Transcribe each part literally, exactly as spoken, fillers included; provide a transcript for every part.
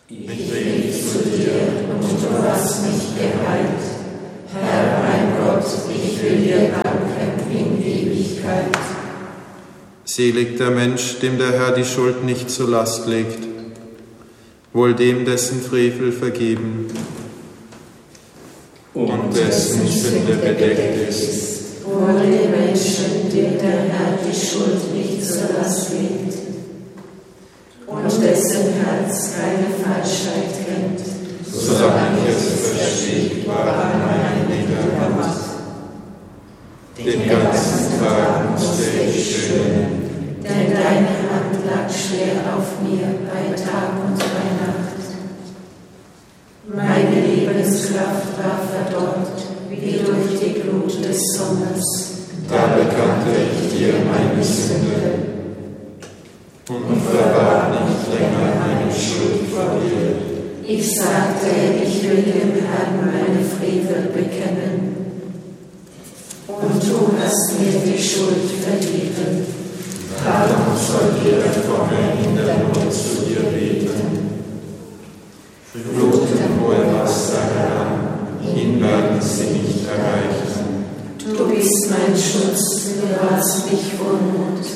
Ich rief zu dir und du hast mich geheilt. Herr, mein Gott, ich will dir danken in Ewigkeit. Selig der Mensch, dem der Herr die Schuld nicht zur Last legt, wohl dem, dessen Frevel vergeben und dessen Sünde bedeckt ist. Wohl dem Menschen, dem der Herr die Schuld nicht zur Last legt und dessen Herz keine Falschheit kennt. Solange es versteht, war mein Lieder Macht. Den ganzen Tag musste ich stöhnen, denn deine Hand lag schwer auf mir bei Tag und bei Nacht. Meine Lebenskraft war verdorrt, wie durch die Glut des Sommers. Da bekannte ich dir meine Sünde und verbarg nicht länger meine Schuld vor dir. Ich sagte, ich will dem Herrn meine Frevel bekennen. Und du hast mir die Schuld vergeben. Darum soll jeder Komme in der Not zu dir beten. Fluten hohe Wasser heran, ihn werden sie nicht erreichen. Du bist mein Schutz, du bewahrst mich vor Not.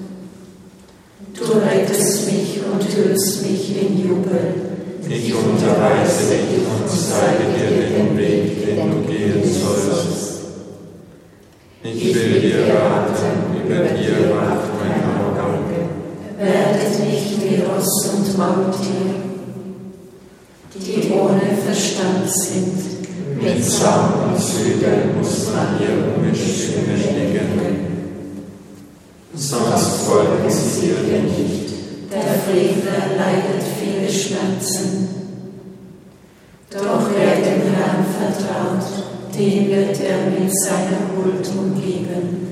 Du rettest mich und hüllst mich in Jubel. Ich unterweise dich und zeige dir den Weg, den du gehen sollst. Ich will dir raten, über dir wacht mein Auge. Werdet nicht wie Ross und Maultier, die ohne Verstand sind. Mit Zaum und Zügeln muss man ihr unbeständigen. Sonst folgen sie dir nicht. Der Frevler leidet viele Schmerzen. Doch wer dem Herrn vertraut, den wird er mit seiner Huld umgeben.